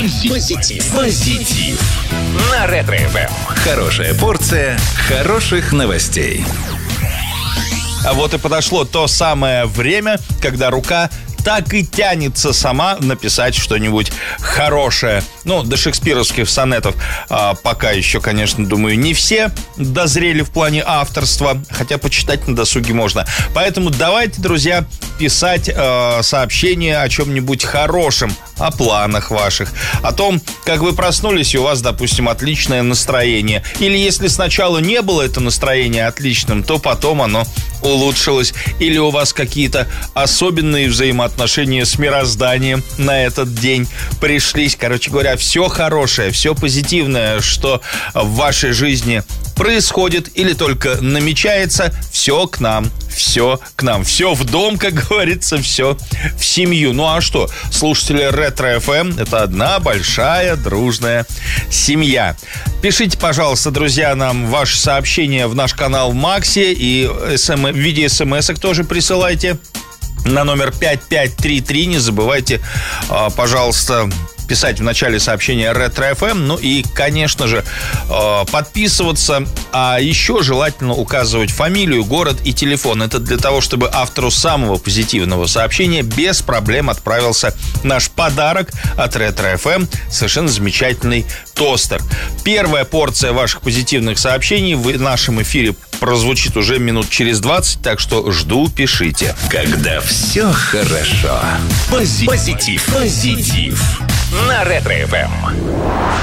Позитив. На Ретро-ФМ. Хорошая порция хороших новостей. А вот и подошло то самое время, когда рука так и тянется сама написать что-нибудь хорошее. Ну, до шекспировских сонетов пока еще, конечно, думаю, не все дозрели в плане авторства, хотя почитать на досуге можно. Поэтому давайте, друзья, писать сообщения о чем-нибудь хорошем, о планах ваших, о том, как вы проснулись, и у вас, допустим, отличное настроение. Или если сначала не было это настроение отличным, то потом оно улучшилось. Или у вас какие-то особенные взаимоотношения с мирозданием на этот день пришлись. Короче говоря, все хорошее, все позитивное, что в вашей жизни происходит или только намечается, все к нам. Все к нам, все в дом, как говорится, все в семью. Ну а что, слушатели Ретро-ФМ — это одна большая дружная семья. Пишите, пожалуйста, друзья, нам ваши сообщения в наш канал в Максе и в виде смс-ок тоже присылайте на номер 5533. Не забывайте, пожалуйста, писать в начале сообщения Ретро-ФМ. Ну и, конечно же, подписываться. А еще желательно указывать фамилию, город и телефон. Это для того, чтобы автору самого позитивного сообщения без проблем отправился наш подарок от Ретро-ФМ. Совершенно замечательный тостер. Первая порция ваших позитивных сообщений в нашем эфире прозвучит уже минут через 20, так что жду, пишите. Когда все хорошо. Позитив. На Ретро-ФМ.